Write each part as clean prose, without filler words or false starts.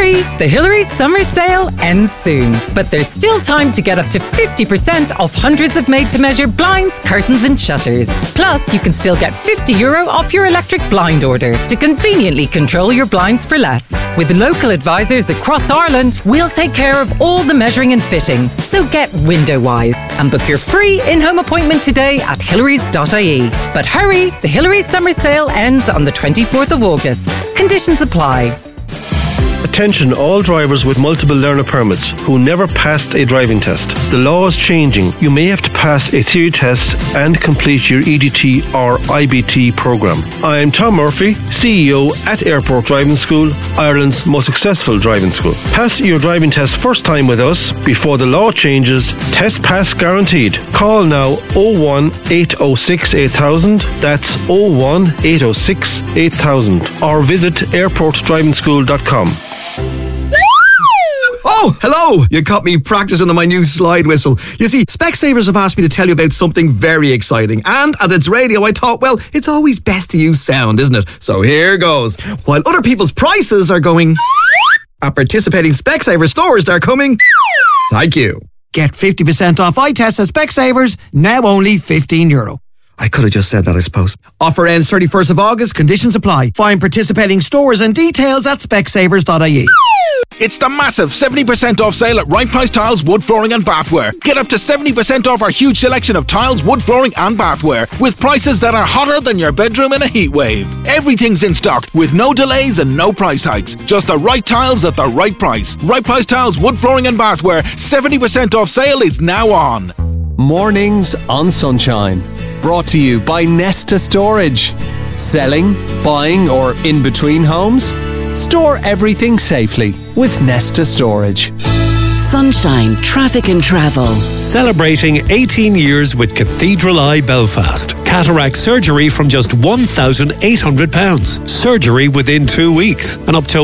Hurry! The Hillary Summer Sale ends soon, but there's still time to get up to 50% off hundreds of made-to-measure blinds, curtains and shutters. Plus, you can still get €50 off your electric blind order to conveniently control your blinds for less. With local advisors across Ireland, we'll take care of all the measuring and fitting. So get window-wise and book your free in-home appointment today at hillarys.ie. But hurry! The Hillary Summer Sale ends on the 24th of August. Conditions apply. Attention all drivers with multiple learner permits who never passed a driving test. The law is changing. You may have to pass a theory test and complete your EDT or IBT program. I'm Tom Murphy, CEO at Airport Driving School, Ireland's most successful driving school. Pass your driving test first time with us before the law changes. Test pass guaranteed. Call now 01 806 8000. That's 01 806 8000. Or visit airportdrivingschool.com. Oh, hello! You caught me practicing on my new slide whistle. You see, Specsavers have asked me to tell you about something very exciting. And as it's radio, I thought, well, it's always best to use sound, isn't it? So here goes. While other people's prices are going, at participating Specsavers stores, they're coming. Thank you. Get 50% off eye tests at Specsavers, now only €15. I could have just said that, I suppose. Offer ends 31st of August. Conditions apply. Find participating stores and details at specsavers.ie. It's the massive 70% off sale at Right Price Tiles, Wood Flooring and Bathware. Get up to 70% off our huge selection of tiles, wood flooring and bathware with prices that are hotter than your bedroom in a heat wave. Everything's in stock with no delays and no price hikes. Just the right tiles at the right price. Right Price Tiles, Wood Flooring and Bathware. 70% off sale is now on. Mornings on Sunshine. Brought to you by Nesta Storage. Selling, buying or in between homes? Store everything safely with Nesta Storage. Sunshine Traffic and Travel. Celebrating 18 years with Cathedral Eye Belfast. Cataract surgery from just £1,800. Surgery within 2 weeks. And up to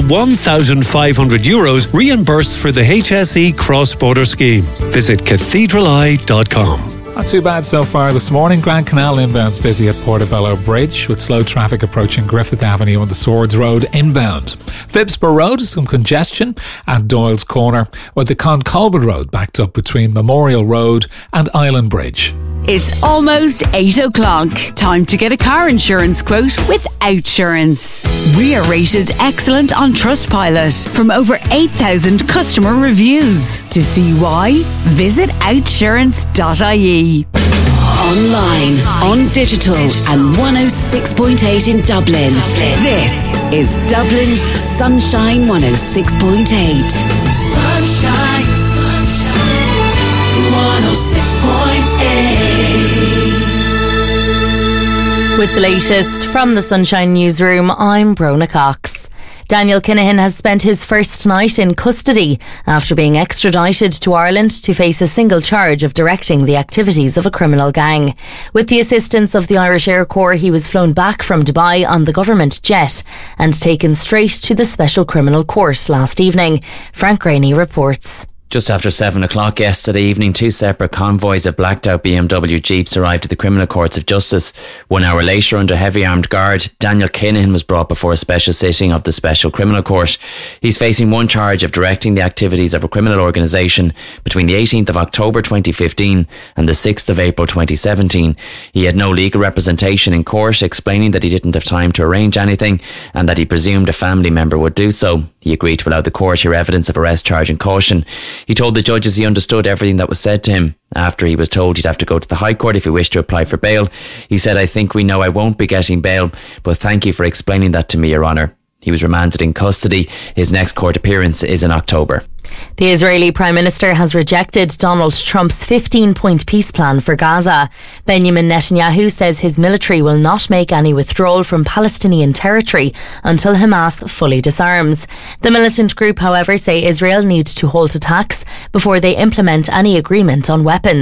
€1,500 reimbursed for the HSE cross-border scheme. Visit cathedraleye.com. Not too bad so far this morning. Grand Canal inbound's busy at Portobello Bridge with slow traffic approaching Griffith Avenue and the Swords Road inbound. Phibsborough Road, some congestion at Doyle's Corner, with the Concolbert Road backed up between Memorial Road and Island Bridge. It's almost 8 o'clock. Time to get a car insurance quote with Outsurance. We are rated excellent on Trustpilot from over 8,000 customer reviews. To see why, visit outsurance.ie. Online, on digital and 106.8 in Dublin. This is Dublin's Sunshine 106.8. Sunshine, sunshine, 106.8. With the latest from the Sunshine Newsroom, I'm Brona Cox. Daniel Kinahan has spent his first night in custody after being extradited to Ireland to face a single charge of directing the activities of a criminal gang. With the assistance of the Irish Air Corps, he was flown back from Dubai on the government jet and taken straight to the Special Criminal Court last evening. Frank Graney reports. Just after 7 o'clock yesterday evening, two separate convoys of blacked out BMW Jeeps arrived at the Criminal Courts of Justice. 1 hour later, under heavy armed guard, Daniel Kinahan was brought before a special sitting of the Special Criminal Court. He's facing one charge of directing the activities of a criminal organisation between the 18th of October 2015 and the 6th of April 2017. He had no legal representation in court, explaining that he didn't have time to arrange anything and that he presumed a family member would do so. He agreed to allow the court hear evidence of arrest charge and caution. He told the judges he understood everything that was said to him. After he was told he'd have to go to the High Court if he wished to apply for bail, he said, "I think we know I won't be getting bail, but thank you for explaining that to me, Your Honour." He was remanded in custody. His next court appearance is in October. The Israeli Prime Minister has rejected Donald Trump's 15-point peace plan for Gaza. Benjamin Netanyahu says his military will not make any withdrawal from Palestinian territory until Hamas fully disarms. The militant group, however, say Israel needs to halt attacks before they implement any agreement on weapons.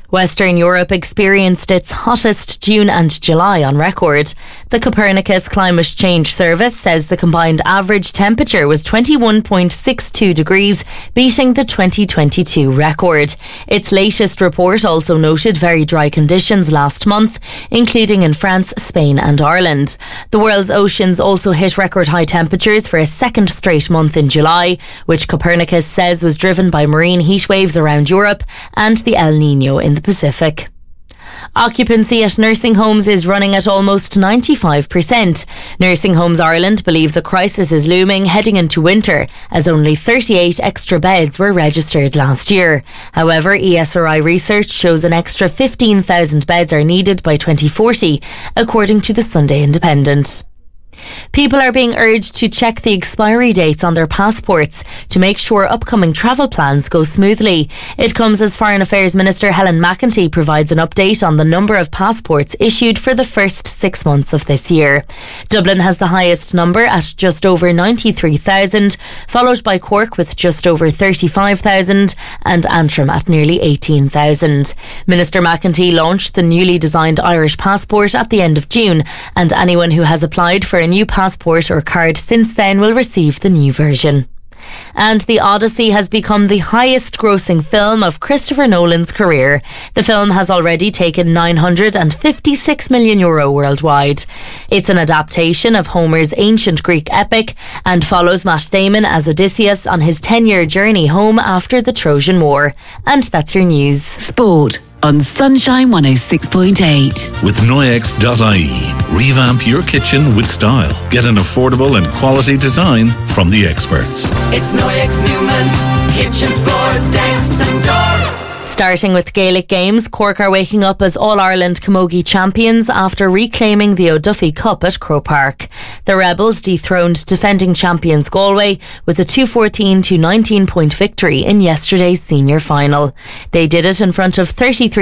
Western Europe experienced its hottest June and July on record. The Copernicus Climate Change Service says the combined average temperature was 21.62 degrees, beating the 2022 record. Its latest report also noted very dry conditions last month, including in France, Spain and Ireland. The world's oceans also hit record high temperatures for a second straight month in July, which Copernicus says was driven by marine heat waves around Europe and the El Niño in the Pacific. Occupancy at nursing homes is running at almost 95%. Nursing Homes Ireland believes a crisis is looming heading into winter, as only 38 extra beds were registered last year. However, ESRI research shows an extra 15,000 beds are needed by 2040, according to the Sunday Independent. People are being urged to check the expiry dates on their passports to make sure upcoming travel plans go smoothly. It comes as Foreign Affairs Minister Helen McEntee provides an update on the number of passports issued for the first 6 months of this year. Dublin has the highest number at just over 93,000, followed by Cork with just over 35,000 and Antrim at nearly 18,000. Minister McEntee launched the newly designed Irish passport at the end of June, and anyone who has applied for a new passport or card since then will receive the new version. And The Odyssey has become the highest grossing film of Christopher Nolan's career. The film has already taken €956 million worldwide. It's an adaptation of Homer's ancient Greek epic and follows Matt Damon as Odysseus on his 10-year journey home after the Trojan War. And that's your news. Sport on Sunshine 106.8. With Noyex.ie. Revamp your kitchen with style. Get an affordable and quality design from the experts. It's Noyex Newman's kitchens, floors, decks and doors. Starting with Gaelic games, Cork are waking up as All-Ireland Camogie champions after reclaiming the O'Duffy Cup at Croke Park. The Rebels dethroned defending champions Galway with a 214-19 point victory in yesterday's senior final. They did it in front of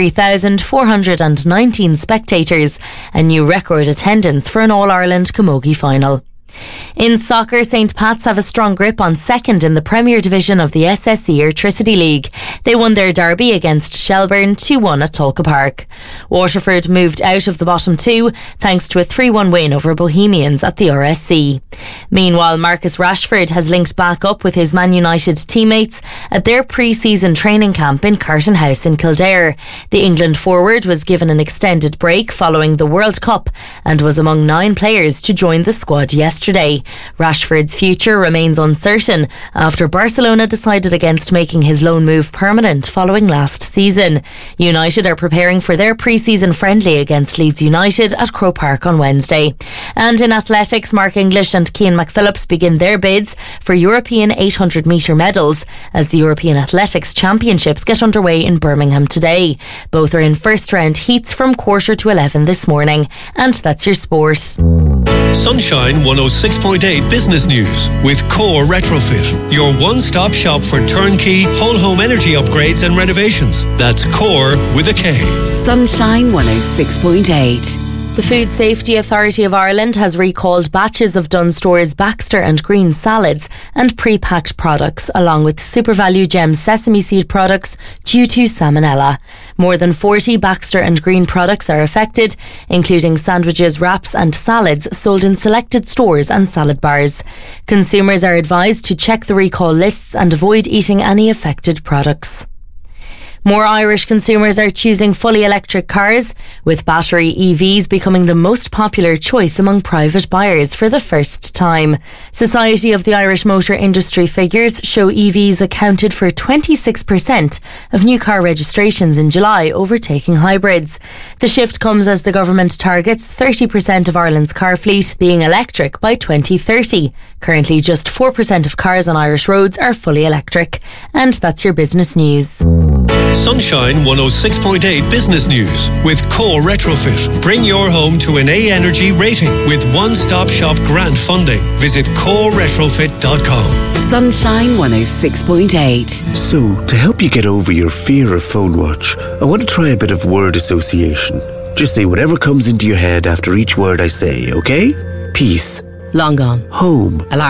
33,419 spectators, a new record attendance for an All-Ireland Camogie final. In soccer, St Pat's have a strong grip on second in the Premier Division of the SSE Airtricity League. They won their derby against Shelbourne 2-1 at Tolka Park. Waterford moved out of the bottom two thanks to a 3-1 win over Bohemians at the RSC. Meanwhile, Marcus Rashford has linked back up with his Man United teammates at their pre-season training camp in Carton House in Kildare. The England forward was given an extended break following the World Cup and was among 9 players to join the squad yesterday. Rashford's future remains uncertain after Barcelona decided against making his loan move permanent following last season. United are preparing for their pre-season friendly against Leeds United at Croke Park on Wednesday. And in athletics, Mark English and Cian McPhillips begin their bids for European 800 metre medals as the European Athletics Championships get underway in Birmingham today. Both are in first round heats from 11:15 this morning. And that's your sport. Sunshine 106.8 Business News with Core Retrofit, your one-stop shop for turnkey whole home energy upgrades and renovations. That's Core with a K. Sunshine 106.8. The Food Safety Authority of Ireland has recalled batches of Dunstore's Baxter and Green salads and pre-packed products, along with SuperValue Gems sesame seed products due to salmonella. More than 40 Baxter and Green products are affected, including sandwiches, wraps and salads sold in selected stores and salad bars. Consumers are advised to check the recall lists and avoid eating any affected products. More Irish consumers are choosing fully electric cars, with battery EVs becoming the most popular choice among private buyers for the first time. Society of the Irish Motor Industry figures show EVs accounted for 26% of new car registrations in July, overtaking hybrids. The shift comes as the government targets 30% of Ireland's car fleet being electric by 2030. Currently, just 4% of cars on Irish roads are fully electric. And that's your business news. Sunshine 106.8 Business News with Core Retrofit. Bring your home to an A Energy rating with one-stop shop grant funding. Visit coreretrofit.com. Sunshine 106.8. So, to help you get over your fear of phone watch, I want to try a bit of word association. Just say whatever comes into your head after each word I say, okay? Peace. Long gone. Home. Alarm.